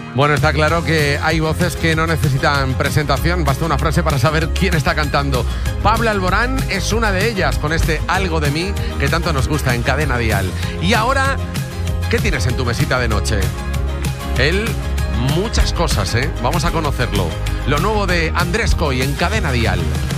Bueno, está claro que hay voces que no necesitan presentación, basta una frase para saber quién está cantando. Pablo Alborán es una de ellas, con este Algo de mí que tanto nos gusta en Cadena Dial. Y ahora, ¿qué tienes en tu mesita de noche? Él, muchas cosas, ¿eh? Vamos a conocerlo. Lo nuevo de Andrés Coy en Cadena Dial.